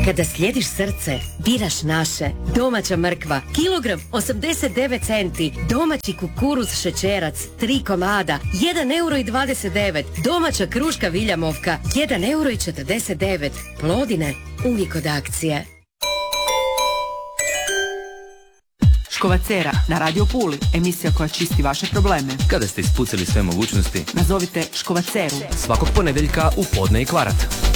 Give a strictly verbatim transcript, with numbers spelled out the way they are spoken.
Kada slijediš srce, biraš naše. Domaća mrkva, kilogram osamdeset devet centi. Domaći kukuruz šećerac, tri komada, jedan euro i dvadeset devet. Domaća kruška Viljamovka, jedan euro i četrdeset devet. Plodine, uvijek od akcije. Škovacera na Radio Puli, emisija koja čisti vaše probleme. Kada ste ispucali sve mogućnosti, nazovite Škovaceru. Svakog ponedjeljka u podne i kvart.